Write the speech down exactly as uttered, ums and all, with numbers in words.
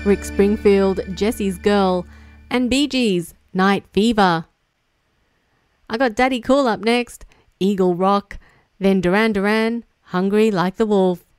Rick Springfield, Jesse's Girl, and Bee Gees, Night Fever. I got Daddy Cool up next, Eagle Rock, then Duran Duran, Hungry Like the Wolf.